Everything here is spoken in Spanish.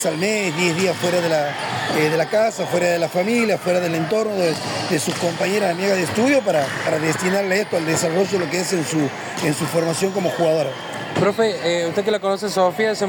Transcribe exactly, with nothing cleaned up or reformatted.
al mes, diez días fuera de la, eh, de la casa, fuera de la familia, fuera del entorno de, de sus compañeras amigas de estudio para, para destinarle esto al desarrollo de lo que es en su, en su formación como jugadora. Profe, eh, usted que la conoce, Sofía, se